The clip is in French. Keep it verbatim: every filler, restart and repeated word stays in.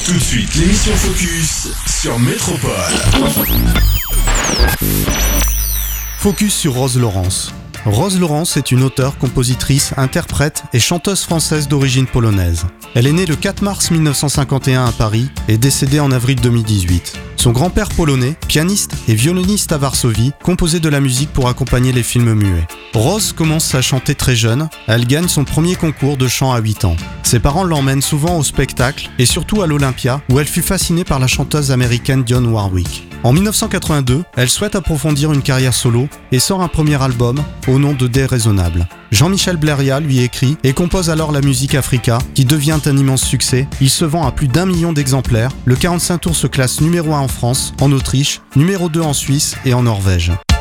Tout de suite, l'émission Focus sur Métropole. Focus sur Rose Lawrence. Rose Lawrence est une auteure, compositrice, interprète et chanteuse française d'origine polonaise. Elle est née le quatre mars mille neuf cent cinquante et un à Paris et décédée en avril deux mille dix-huit. Son grand-père polonais, pianiste et violoniste à Varsovie, composait de la musique pour accompagner les films muets. Rose commence à chanter très jeune, elle gagne son premier concours de chant à huit ans. Ses parents l'emmènent souvent au spectacle et surtout à l'Olympia où elle fut fascinée par la chanteuse américaine Dionne Warwick. En mille neuf cent quatre-vingt-deux, elle souhaite approfondir une carrière solo et sort un premier album au nom de Déraisonnable. Jean-Michel Blériat lui écrit et compose alors la musique Africa qui devient un immense succès. Il se vend à plus d'un million d'exemplaires. Le quarante-cinq tours se classe numéro un en France, en Autriche, numéro deux en Suisse et en Norvège.